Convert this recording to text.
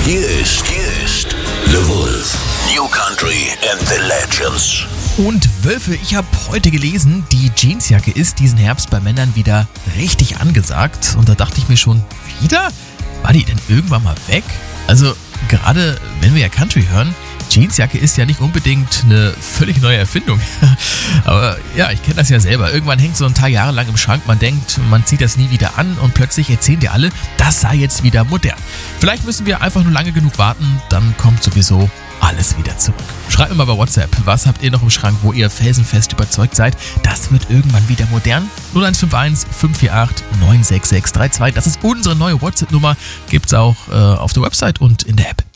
Hier ist The Wolf. New Country and the Legends. Und Wölfe, ich habe heute gelesen, die Jeansjacke ist diesen Herbst bei Männern wieder richtig angesagt. Und da dachte ich mir schon, wieder? War die denn irgendwann mal weg? Also gerade wenn wir ja Country hören, Jeansjacke ist ja nicht unbedingt eine völlig neue Erfindung. Aber ja, ich kenne das ja selber. Irgendwann hängt so ein paar Jahre lang im Schrank, man denkt, man zieht das nie wieder an und plötzlich erzählen dir alle, das sei jetzt wieder modern. Vielleicht müssen wir einfach nur lange genug warten, dann kommt sowieso alles wieder zurück. Schreibt mir mal bei WhatsApp, was habt ihr noch im Schrank, wo ihr felsenfest überzeugt seid, das wird irgendwann wieder modern? 0151 548 96632, das ist unsere neue WhatsApp-Nummer, gibt's auch auf der Website und in der App.